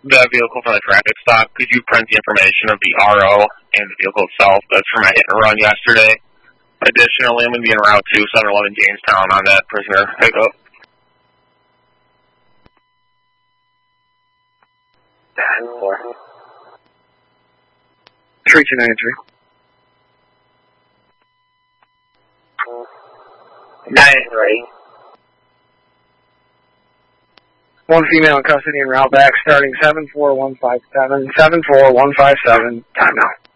the vehicle from the traffic stop. Could you print the information of the RO and the vehicle itself? That's for my hit and run yesterday. Additionally, I'm going to be en route to 711 Jamestown on that prisoner pickup. 3293. 9-3. One female in custody and route back starting 74157. 74157. Time out.